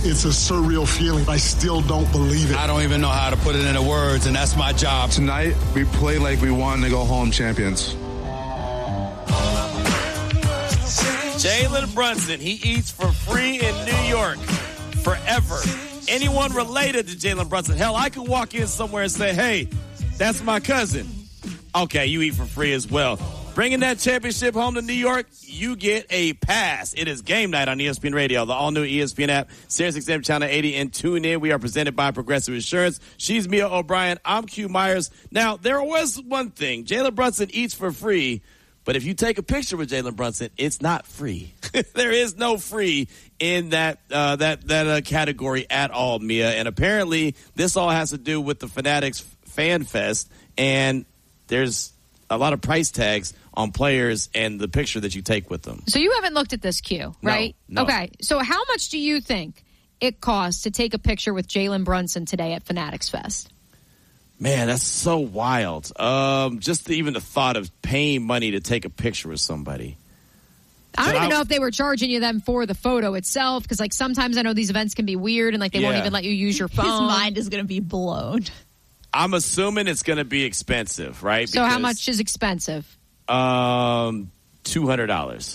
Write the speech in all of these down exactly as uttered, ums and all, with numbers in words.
It's a surreal feeling. I still don't believe it. I don't even know how to put it into words, and that's my job. Tonight, we play like we won to go home champions. Jalen Brunson, he eats for free in New York forever. Anyone related to Jalen Brunson? Hell, I could walk in somewhere and say, hey, that's my cousin. Okay, you eat for free as well. Bringing that championship home to New York, you get a pass. It is game night on E S P N Radio, the all-new E S P N app, Sirius X M Channel eighty, and tune in. We are presented by Progressive Insurance. She's Mia O'Brien. I'm Q Myers. Now, there was one thing. Jalen Brunson eats for free, but if you take a picture with Jalen Brunson, it's not free. There is no free in that uh, that that uh, category at all, Mia. And apparently, this all has to do with the Fanatics Fan Fest, and there's a lot of price tags on players and the picture that you take with them. So you haven't looked at this, Q, right? No, no. Okay. So how much do you think it costs to take a picture with Jalen Brunson today at Fanatics Fest? Man, that's so wild. Um, just the, even the thought of paying money to take a picture with somebody. I don't So even I- know if they were charging you them for the photo itself, because like sometimes I know these events can be weird and like they won't Yeah. even let you use your phone. His mind is going to be blown. I'm assuming it's going to be expensive, right? So how Because, much is expensive? Um, two hundred dollars.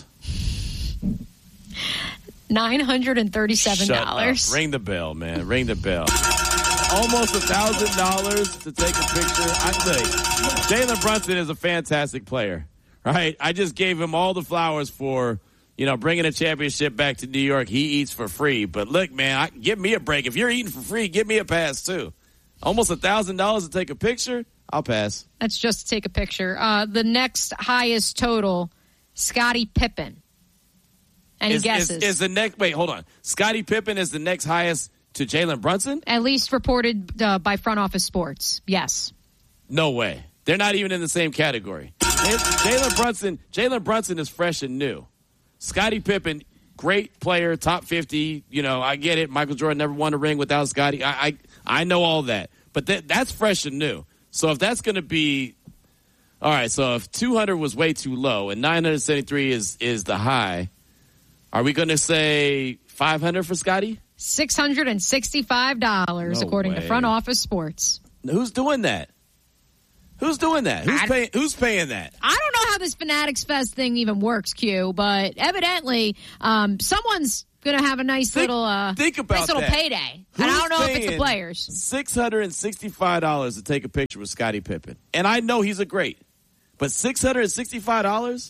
nine hundred thirty-seven dollars. Shut up. Ring the bell, man. Ring the bell. Almost a thousand dollars to take a picture. I think Jalen Brunson is a fantastic player, right? I just gave him all the flowers for, you know, bringing a championship back to New York. He eats for free. But look, man, I, give me a break. If you're eating for free, give me a pass too. Almost a thousand dollars to take a picture. I'll pass. That's just to take a picture. Uh, the next highest total, Scottie Pippen. Any is, guesses? Is, is the next? Wait, hold on. Scottie Pippen is the next highest to Jalen Brunson? At least reported uh, by Front Office Sports. Yes. No way. They're not even in the same category. Jalen Brunson. Jalen Brunson is fresh and new. Scottie Pippen, great player, top fifty. You know, I get it. Michael Jordan never won a ring without Scottie. I, I I know all that, but that, that's fresh and new. So if that's going to be, all right. So if two hundred was way too low and nine hundred seventy-three is is the high, are we going to say five hundred for Scottie? six hundred sixty-five dollars, No according way. to Front Office Sports. Who's doing that? Who's doing that? Who's I- paying? Who's paying that? I don't know how this Fanatics Fest thing even works, Q, but evidently um, someone's going to have a nice Think- little uh, think about nice little that. payday. Who's and I don't know if it's the paying players. six hundred sixty-five dollars to take a picture with Scottie Pippen. And I know he's a great, but six hundred sixty-five dollars?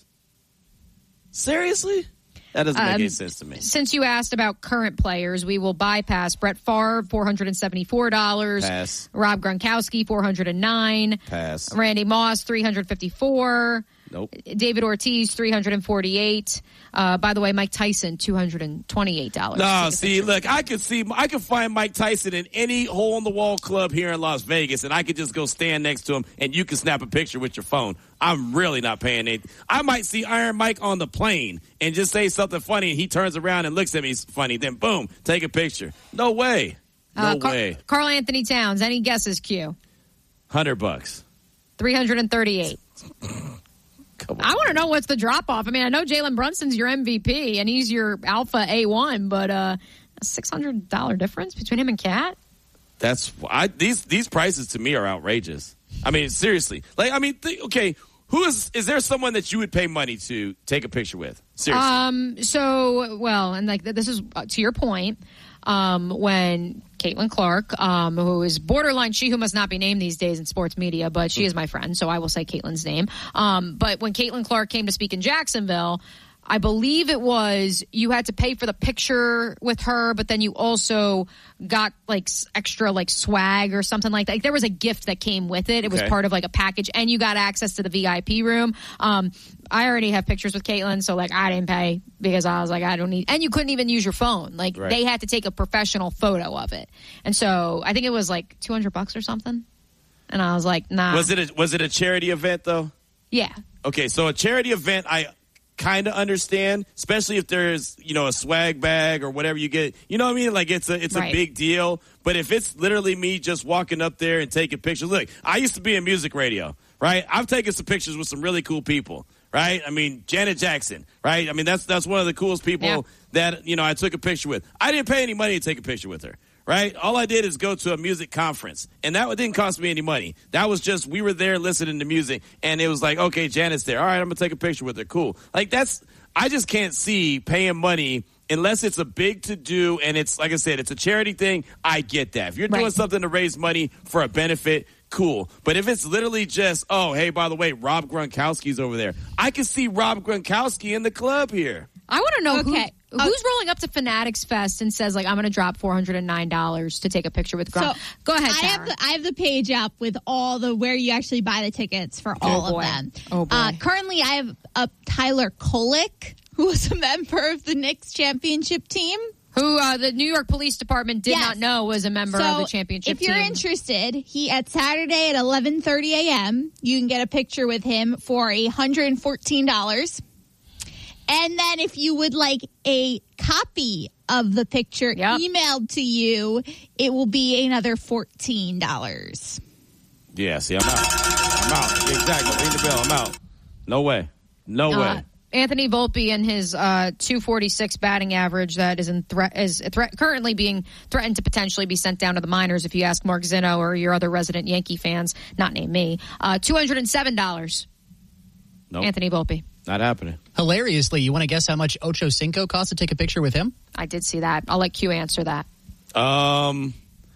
Seriously? That doesn't make Um, any sense to me. Since you asked about current players, we will bypass Brett Favre, four hundred seventy-four dollars. Pass. Rob Gronkowski, four hundred nine. Pass. Randy Moss, three hundred fifty-four. Nope. David Ortiz, three hundred forty-eight. Uh, by the way, Mike Tyson, two hundred twenty-eight dollars. No, see, look, I could see, I could find Mike Tyson in any hole-in-the-wall club here in Las Vegas, and I could just go stand next to him, and you can snap a picture with your phone. I'm really not paying anything. I might see Iron Mike on the plane and just say something funny, and he turns around and looks at me funny. Then, boom, take a picture. No way. No Uh, Car- way. Carl Anthony Towns, any guesses, Q? Hundred bucks. three hundred thirty-eight. Come on. I want to know what's the drop-off. I mean, I know Jalen Brunson's your M V P, and he's your alpha A one, but uh, a six hundred dollars difference between him and Cat? That's I, these these prices to me are outrageous. I mean, seriously. Like, I mean, th- okay, who is is there someone that you would pay money to take a picture with? Seriously. Um. So, well, and like this is uh, to your point. Um, when Caitlin Clark, um, who is borderline, she who must not be named these days in sports media, but she is my friend, so I will say Caitlin's name. Um, but when Caitlin Clark came to speak in Jacksonville, I believe it was you had to pay for the picture with her, but then you also got like s- extra like swag or something like that. Like, there was a gift that came with it. It was Okay. part of like a package, and you got access to the V I P room. Um, I already have pictures with Caitlin, so like I didn't pay because I was like, I don't need, and you couldn't even use your phone. Like Right. they had to take a professional photo of it. And so I think it was like two hundred bucks or something. And I was like, nah. was it a, was it a charity event though? Yeah. Okay, so a charity event, I kind of understand, especially if there's, you know, a swag bag or whatever you get. You know what I mean? Like, it's a it's Right. a big deal. But if it's literally me just walking up there and taking pictures. Look, I used to be in music radio, right? I've taken some pictures with some really cool people, right? I mean, Janet Jackson, right? I mean, that's that's one of the coolest people Yeah. that, you know, I took a picture with. I didn't pay any money to take a picture with her, right? All I did is go to a music conference, and that didn't cost me any money. That was just, we were there listening to music, and it was like, okay, Janet's there. All right, I'm going to take a picture with her. Cool. Like, that's, I just can't see paying money unless it's a big to-do, and it's, like I said, it's a charity thing. I get that. If you're doing Right. something to raise money for a benefit, cool. But if it's literally just, oh, hey, by the way, Rob Gronkowski's over there, I can see Rob Gronkowski in the club here. I want to know Okay. who, who's rolling up to Fanatics Fest and says, like, I'm going to drop four hundred nine dollars to take a picture with Gronk. So, Go ahead, I Tara. have, the, I have the page up with all the where you actually buy the tickets for all boy. of them. Oh, boy. Uh, currently, I have up Tyler Kolek, who was a member of the Knicks championship team. Who uh, the New York Police Department did Yes. not know was a member so of the championship if you're team. interested, he at Saturday at eleven thirty a.m. you can get a picture with him for one hundred fourteen dollars. And then if you would like a copy of the picture Yep. emailed to you, it will be another fourteen dollars. Yeah, see, I'm out. I'm out. Exactly. Ring the bell. I'm out. No way. No Uh, way. Anthony Volpe and his uh, two forty-six batting average that is in threat is threat, currently being threatened to potentially be sent down to the minors. If you ask Mark Zinno or your other resident Yankee fans, not named me, uh, two hundred seven dollars. Nope. Anthony Volpe. Not happening. Hilariously, you want to guess how much Ocho Cinco cost to take a picture with him? I did see that. I'll let Q answer that. Um,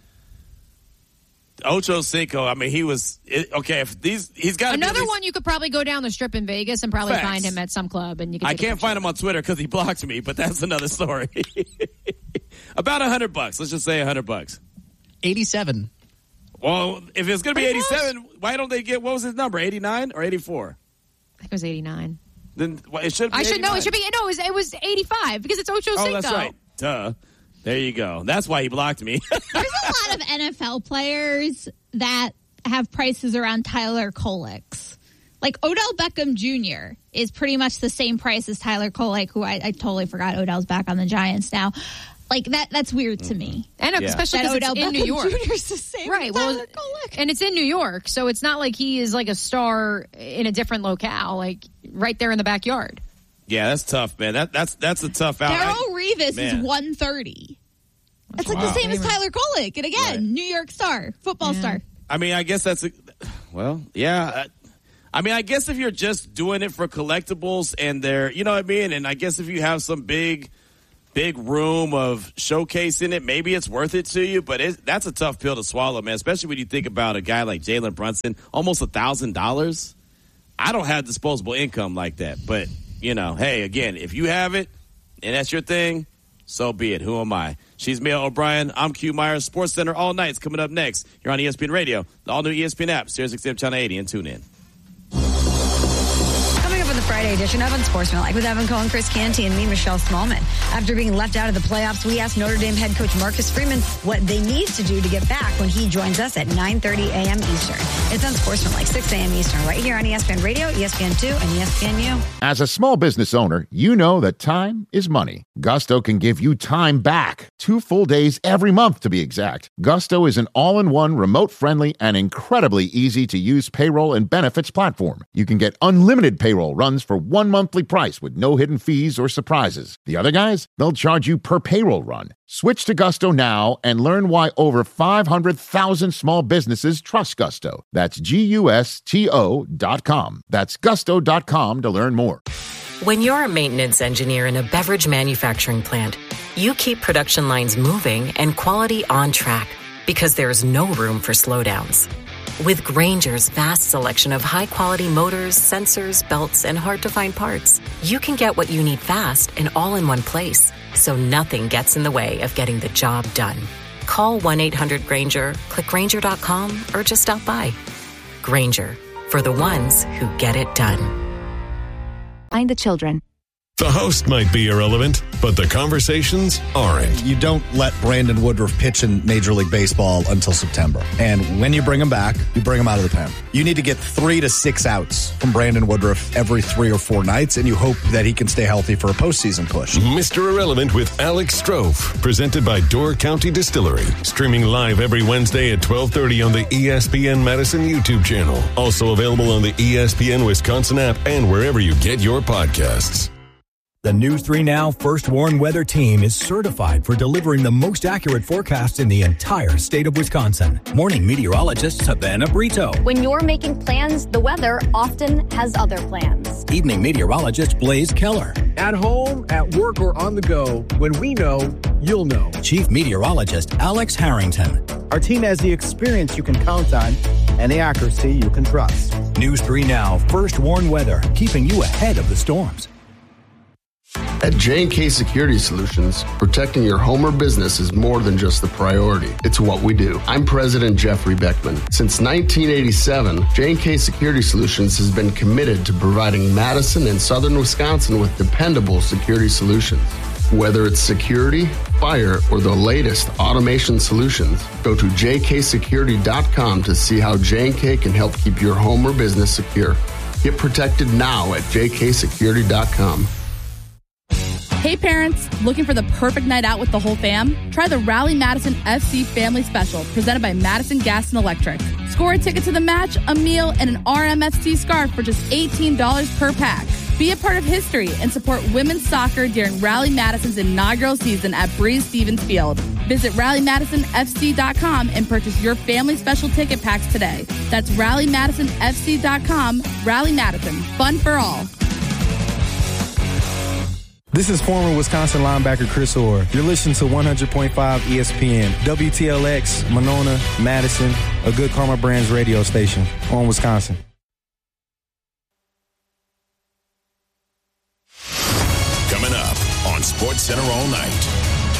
Ocho Cinco. I mean, he was it, okay. If these, he's got Another one you could probably go down the strip in Vegas and probably Facts. find him at some club, and you can. I take a can't picture. find him on Twitter because he blocked me, but that's another story. About a hundred bucks. Let's just say a hundred bucks. eighty-seven. Well, if it's going to be Pretty close. eighty-seven, why don't they get, what was his number? eighty-nine or eighty-four? I think it was eighty-nine. Then well, it should be I should know. eighty-nine. It should be no. It was, it was eighty-five because it's Ocho Cinco. Oh, that's right. Duh. There you go. That's why he blocked me. There's a lot of N F L players that have prices around Tyler Kolek's. Like Odell Beckham Junior is pretty much the same price as Tyler Kolek, who I, I totally forgot Odell's back on the Giants now. Like that that's weird to me. And Yeah. especially That because Odell it's in Beckham New York. Junior's the same Right, as well, Tyler Kolek. and it's in New York, so it's not like he is like a star in a different locale, like right there in the backyard. Yeah, that's tough, man. That that's that's a tough out. Darrell Revis man. is one thirty. That's like Wow. the same as Tyler Kolek. And again, Right. New York star, football Yeah. star. I mean, I guess that's a, well, yeah. I, I mean, I guess if you're just doing it for collectibles and they're, you know what I mean? And I guess if you have some big, big room of showcasing it, maybe it's worth it to you. But it, that's a tough pill to swallow, man, especially when you think about a guy like Jalen Brunson, almost a thousand dollars. I don't have disposable income like that. But, you know, hey, again, if you have it and that's your thing, so be it. Who am I? She's Mia O'Brien. I'm Q Myers. Sports Center all night's coming up next. You're on E S P N Radio, the all-new E S P N app, Sirius X M Channel eighty, and tune in. Coming up on the Friday edition of Unsportsmanlike with Evan Cohen, Chris Canty, and me, Michelle Smallman. After being left out of the playoffs, we asked Notre Dame head coach Marcus Freeman what they need to do to get back when he joins us at nine thirty a.m. Eastern. It's Unsportsmanlike, six a.m. Eastern, right here on E S P N Radio, E S P N two, and E S P N U. As a small business owner, you know that time is money. Gusto can give you time back. Two full days every month, to be exact. Gusto is an all-in-one, remote-friendly, and incredibly easy-to-use payroll and benefits platform. You can get unlimited payroll runs for one monthly price with no hidden fees or surprises. The other guys, they'll charge you per payroll run. Switch to Gusto now and learn why over five hundred thousand small businesses trust Gusto. That's G U S T O dot com. That's gusto dot com to learn more. When you're a maintenance engineer in a beverage manufacturing plant, you keep production lines moving and quality on track because there's no room for slowdowns. With Grainger's vast selection of high-quality motors, sensors, belts, and hard-to-find parts, you can get what you need fast and all in one place, so nothing gets in the way of getting the job done. Call one eight hundred Grainger, click Grainger dot com, or just stop by. Grainger, for the ones who get it done. Find the children. The host might be irrelevant, but the conversations aren't. You don't let Brandon Woodruff pitch in Major League Baseball until September. And when you bring him back, you bring him out of the pen. You need to get three to six outs from Brandon Woodruff every three or four nights, and you hope that he can stay healthy for a postseason push. Mister Irrelevant with Alex Strofe, presented by Door County Distillery. Streaming live every Wednesday at twelve thirty on the E S P N Madison YouTube channel. Also available on the E S P N Wisconsin app and wherever you get your podcasts. The News three Now First Warn Weather Team is certified for delivering the most accurate forecasts in the entire state of Wisconsin. Morning meteorologist Savannah Brito. When you're making plans, the weather often has other plans. Evening meteorologist Blaze Keller. At home, at work, or on the go, when we know, you'll know. Chief meteorologist Alex Harrington. Our team has the experience you can count on and the accuracy you can trust. News three Now First Warn Weather, keeping you ahead of the storms. At J and K Security Solutions, protecting your home or business is more than just the priority. It's what we do. I'm President Jeffrey Beckman. Since nineteen eighty-seven, J and K Security Solutions has been committed to providing Madison and southern Wisconsin with dependable security solutions. Whether it's security, fire, or the latest automation solutions, go to j k security dot com to see how J and K can help keep your home or business secure. Get protected now at j k security dot com. Hey parents, looking for the perfect night out with the whole fam? Try the Rally Madison F C Family Special, presented by Madison Gas and Electric. Score a ticket to the match, a meal, and an R M F C scarf for just eighteen dollars per pack. Be a part of history and support women's soccer during Rally Madison's inaugural season at Breeze Stevens Field. Visit rally madison f c dot com and purchase your family special ticket packs today. That's rally madison f c dot com. Rally Madison, fun for all. This is former Wisconsin linebacker Chris Orr. You're listening to one hundred point five E S P N, W T L X, Monona, Madison, a Good Karma Brands radio station on Wisconsin. Coming up on Sports Center all night.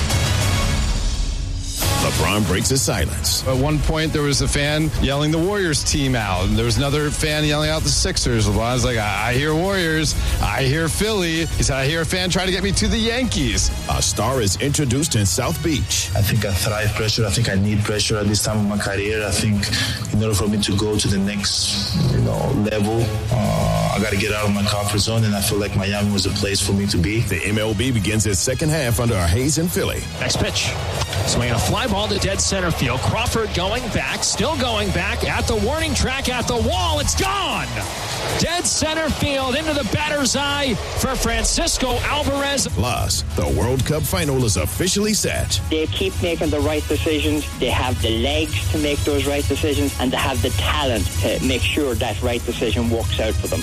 LeBron breaks his silence. At one point, there was a fan yelling the Warriors team out, and there was another fan yelling out the Sixers. LeBron's like, I, I hear Warriors, I hear Philly. He said, I hear a fan trying to get me to the Yankees. A star is introduced in South Beach. I think I thrive pressure. I think I need pressure at this time of my career. I think in order for me to go to the next, you know, level, uh, I got to get out of my comfort zone, and I feel like Miami was a place for me to be. The M L B begins its second half under Hayes in Philly. Next pitch. Swinging a fly ball to dead center field. Crawford going back, still going back at the warning track, at the wall. It's gone. Dead center field into the batter's eye for Francisco Alvarez. Plus, the World Cup final is officially set. They keep making the right decisions. They have the legs to make those right decisions, and they have the talent to make sure that right decision works out for them.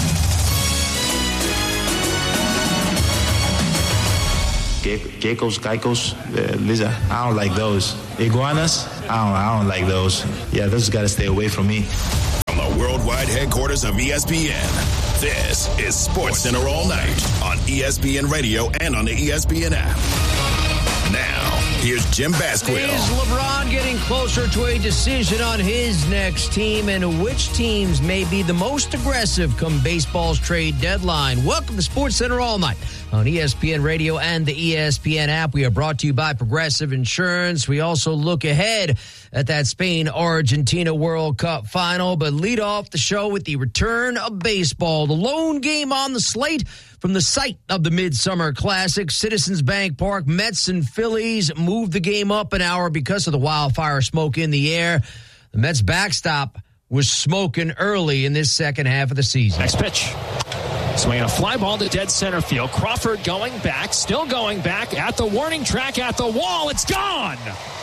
Geckos, geckos, uh, lizard, I don't like those. Iguanas, I don't, I don't like those. Yeah, those got to stay away from me. From the worldwide headquarters of E S P N, this is Sports Center all night on E S P N Radio and on the E S P N app. Now, here's Jim Basquill. Is LeBron getting closer to a decision on his next team, and which teams may be the most aggressive come baseball's trade deadline? Welcome to Sports Center all night on E S P N Radio and the E S P N app. We are brought to you by Progressive Insurance. We also look ahead at that Spain-Argentina World Cup final, but lead off the show with the return of baseball. The lone game on the slate from the site of the Midsummer Classic, Citizens Bank Park. Mets and Phillies moved the game up an hour because of the wildfire smoke in the air. The Mets backstop was smoking early in this second half of the season. Next pitch. Swinging a fly ball to dead center field. Crawford going back, still going back at the warning track, at the wall. It's gone.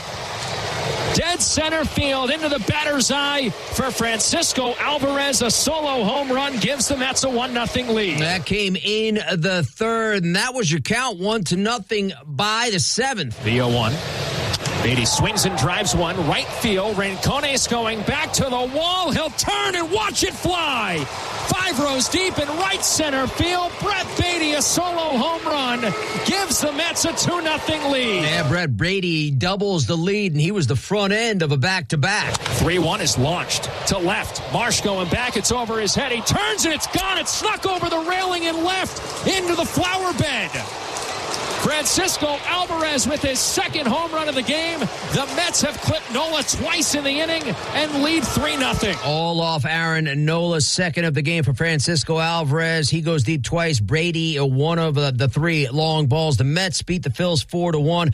Dead center field into the batter's eye for Francisco Alvarez. A solo home run gives the Mets a one nothing lead. That came in the third, and that was your count, one to nothing by the seventh. The oh one. Beatty swings and drives one. Right field. Rincones going back to the wall. He'll turn and watch it fly. Five rows deep in right center field. Brett Beatty, a solo home run, gives the Mets a two nothing lead. Yeah, Brett Beatty doubles the lead, and he was the front end of a back-to-back. three one is launched to left. Marsh going back. It's over his head. He turns and it's gone. It snuck over the railing and left into the flower bed. Francisco Alvarez with his second home run of the game. The Mets have clipped Nola twice in the inning and lead three nothing. All off Aaron Nola's second of the game for Francisco Alvarez. He goes deep twice. Brady, one of the, the three long balls. The Mets beat the Phils four to one.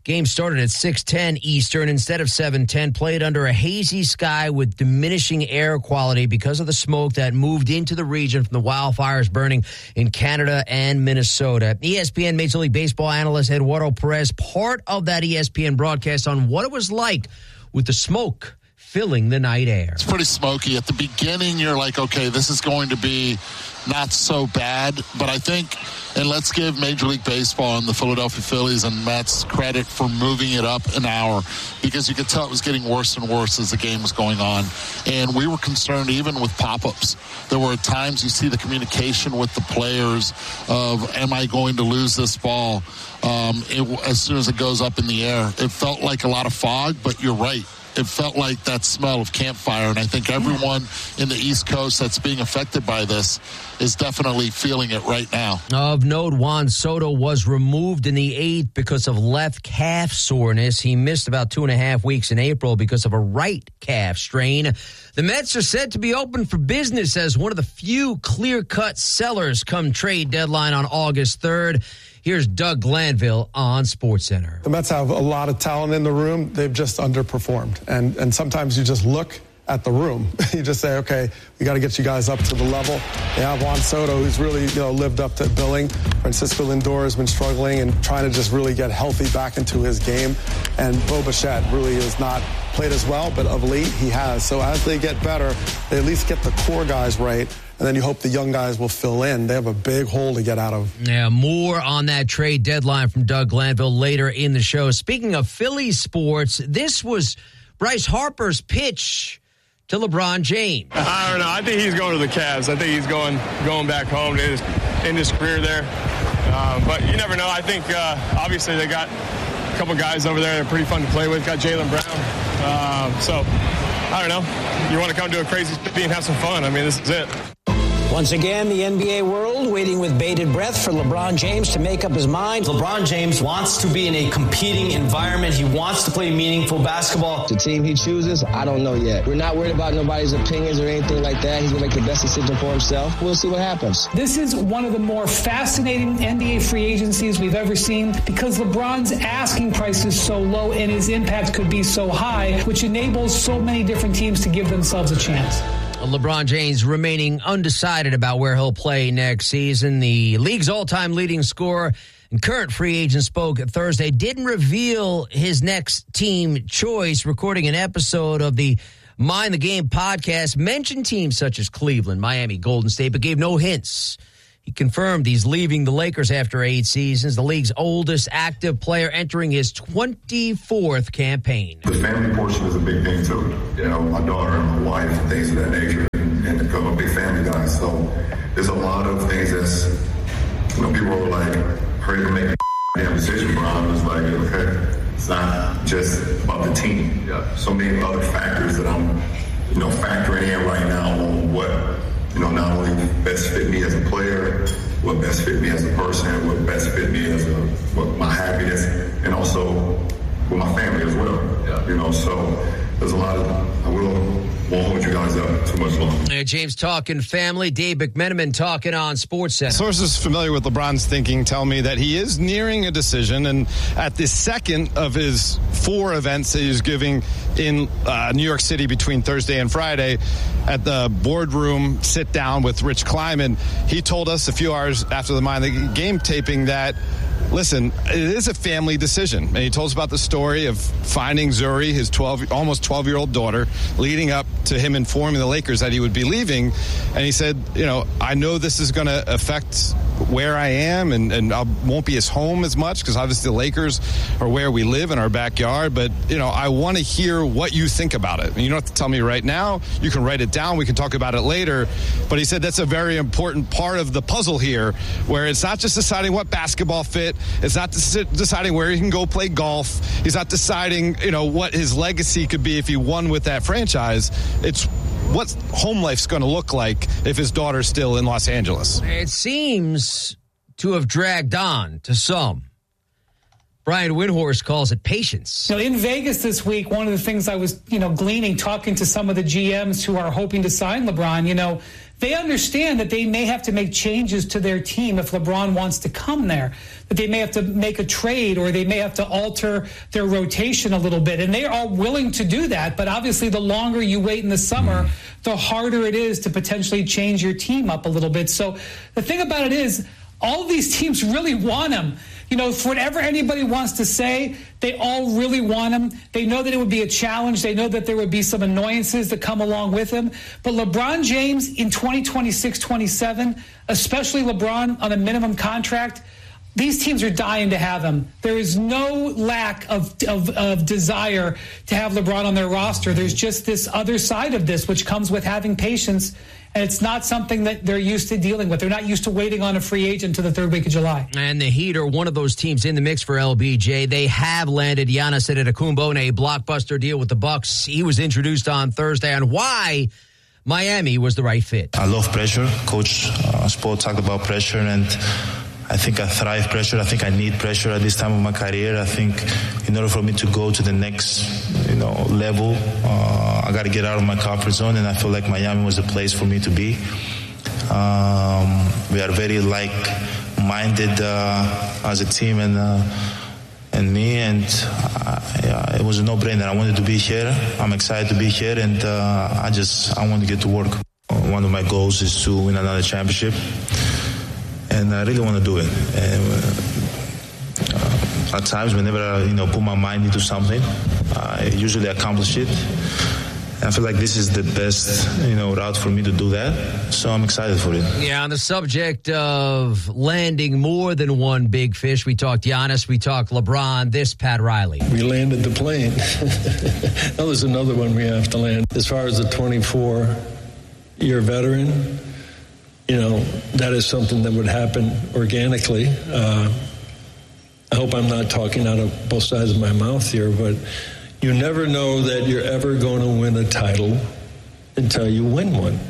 Game started at six ten Eastern instead of seven ten, played under a hazy sky with diminishing air quality because of the smoke that moved into the region from the wildfires burning in Canada and Minnesota. E S P N Major League Baseball analyst Eduardo Perez, part of that E S P N broadcast on what it was like with the smoke filling the night air. It's pretty smoky. At the beginning, you're like, okay, this is going to be not so bad. But I think, and let's give Major League Baseball and the Philadelphia Phillies and Mets credit for moving it up an hour, because you could tell it was getting worse and worse as the game was going on. And we were concerned even with pop-ups. There were times you see the communication with the players of, am I going to lose this ball um, it, as soon as it goes up in the air? It felt like a lot of fog, but you're right. It felt like that smell of campfire, and I think everyone in the East Coast that's being affected by this is definitely feeling it right now. Of note, Juan Soto was removed in the eighth because of left calf soreness. He missed about two and a half weeks in April because of a right calf strain. The Mets are said to be open for business as one of the few clear-cut sellers come trade deadline on August third. Here's Doug Glanville on SportsCenter. The Mets have a lot of talent in the room. They've just underperformed. And and sometimes you just look at the room. You just say, okay, we got to get you guys up to the level. They have Juan Soto, who's really, you know, lived up to billing. Francisco Lindor has been struggling and trying to just really get healthy back into his game. And Bo Bichette really has not played as well, but of late he has. So as they get better, they at least get the core guys right. And then you hope the young guys will fill in. They have a big hole to get out of. Yeah, more on that trade deadline from Doug Glanville later in the show. Speaking of Philly sports, this was Bryce Harper's pitch to LeBron James. I don't know. I think he's going to the Cavs. I think he's going going back home to his, in his career there. Uh, but you never know. I think, uh, obviously, they got a couple guys over there that are pretty fun to play with. Got Jaylen Brown. Uh, so, I don't know. You want to come to a crazy city and have some fun. I mean, this is it. Once again, the N B A world waiting with bated breath for LeBron James to make up his mind. LeBron James wants to be in a competing environment. He wants to play meaningful basketball. The team he chooses, I don't know yet. We're not worried about nobody's opinions or anything like that. He's going to make the best decision for himself. We'll see what happens. This is one of the more fascinating N B A free agencies we've ever seen because LeBron's asking price is so low and his impact could be so high, which enables so many different teams to give themselves a chance. LeBron James remaining undecided about where he'll play next season. The league's all-time leading scorer and current free agent spoke Thursday, didn't reveal his next team choice, recording an episode of the Mind the Game podcast, mentioned teams such as Cleveland, Miami, Golden State, but gave no hints. He confirmed he's leaving the Lakers after eight seasons, the league's oldest active player entering his twenty-fourth campaign. The family portion is a big thing, too. You know, my daughter and my wife and things of that nature, and, and become a big family guy. So there's a lot of things that's, you know, people are like, hurry to make a damn decision, Brian. It's like, okay, it's not just about the team. Yeah. So many other factors that I'm, you know, factoring in right now on what, you know, not only best fit me as a player, what best fit me as a person, what best fit me as a, what my happiness, and also with my family as well. Yeah. You know, so there's a lot of, I will, won't hold you guys up too much longer. Yeah, James talking family, Dave McMenamin talking on SportsCenter. Sources familiar with LeBron's thinking tell me that he is nearing a decision, and at the second of his four events that he's giving in uh, New York City between Thursday and Friday, at the boardroom sit down with Rich Kleiman, he told us a few hours after the Mind the Game taping that, listen, it is a family decision. And he told us about the story of finding Zuri, his twelve, almost twelve-year-old daughter, leading up to him informing the Lakers that he would be leaving. And he said, you know, I know this is going to affect where I am, and, and I won't be as home as much because obviously the Lakers are where we live in our backyard. But, you know, I want to hear what you think about it. And you don't have to tell me right now. You can write it down. We can talk about it later. But he said that's a very important part of the puzzle here, where it's not just deciding what basketball fit. It's not deciding where he can go play golf. He's not deciding, you know, what his legacy could be if he won with that franchise. It's what home life's going to look like if his daughter's still in Los Angeles. It seems to have dragged on to some. Brian Windhorst calls it patience. You know, in Vegas this week, one of the things I was, you know, gleaning, talking to some of the G Ms who are hoping to sign LeBron, you know, they understand that they may have to make changes to their team if LeBron wants to come there, that they may have to make a trade or they may have to alter their rotation a little bit. And they are willing to do that. But obviously, the longer you wait in the summer, the harder it is to potentially change your team up a little bit. So the thing about it is, all of these teams really want him. You know, for whatever anybody wants to say, they all really want him. They know that it would be a challenge. They know that there would be some annoyances that come along with him. But LeBron James in twenty twenty-six twenty-seven, especially LeBron on a minimum contract, these teams are dying to have him. There is no lack of, of, of desire to have LeBron on their roster. There's just this other side of this, which comes with having patience. And it's not something that they're used to dealing with. They're not used to waiting on a free agent to the third week of July. And the Heat are one of those teams in the mix for L B J. They have landed Giannis Antetokounmpo in a blockbuster deal with the Bucks. He was introduced on Thursday on why Miami was the right fit. I love pressure. Coach uh, Spo talked about pressure, and I think I thrive pressure. I think I need pressure at this time of my career. I think in order for me to go to the next, you know, level, uh, I got to get out of my comfort zone, and I feel like Miami was the place for me to be. Um, we are very like-minded uh, as a team, and uh, and me, and uh, yeah, it was a no-brainer. I wanted to be here. I'm excited to be here, and uh, I just I want to get to work. One of my goals is to win another championship. And I really want to do it. And, uh, at times, whenever I, you know, put my mind into something, I usually accomplish it. And I feel like this is the best, you know, route for me to do that. So I'm excited for it. Yeah, on the subject of landing more than one big fish, we talked Giannis, we talked LeBron, this Pat Riley. We landed the plane. Now there's another one we have to land. As far as the twenty-four-year veteran, you know, that is something that would happen organically. Uh, I hope I'm not talking out of both sides of my mouth here, but you never know that you're ever going to win a title until you win one.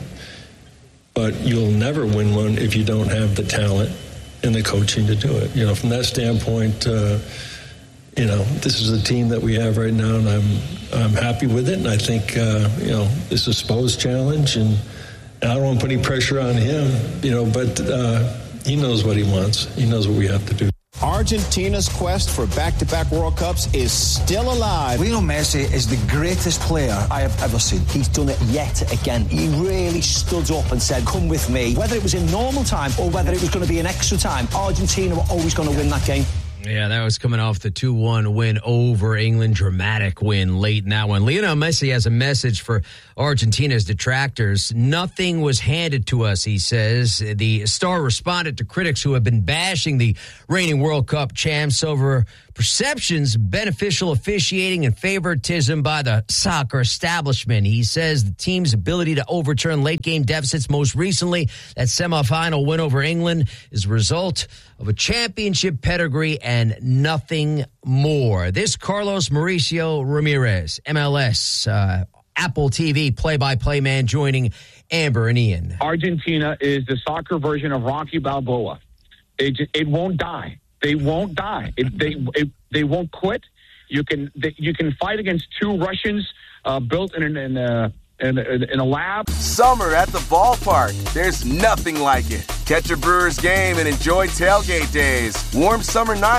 But you'll never win one if you don't have the talent and the coaching to do it. You know, from that standpoint, uh, you know, this is the team that we have right now, and I'm I'm happy with it. And I think, uh, you know, this is Spo's challenge, and I don't want to put any pressure on him, you know, but uh, he knows what he wants. He knows what we have to do. Argentina's quest for back-to-back World Cups is still alive. Lionel Messi is the greatest player I have ever seen. He's done it yet again. He really stood up and said, come with me. Whether it was in normal time or whether it was going to be in extra time, Argentina were always going to win that game. Yeah, that was coming off the two one win over England. Dramatic win late in that one. Lionel Messi has a message for Argentina's detractors. Nothing was handed to us, he says. The star responded to critics who have been bashing the reigning World Cup champs over perceptions, beneficial officiating, and favoritism by the soccer establishment. He says the team's ability to overturn late-game deficits, most recently that semifinal win over England, is a result of a championship pedigree and nothing more. This Carlos Mauricio Ramirez, M L S, uh, Apple T V play-by-play man, joining Amber and Ian. Argentina is the soccer version of Rocky Balboa. It, it won't die. They won't die. It, they it, they won't quit. You can they, you can fight against two Russians uh, built in, in, a, in, a, in a lab. Summer at the ballpark. There's nothing like it. Catch a Brewers game and enjoy tailgate days. Warm summer nights.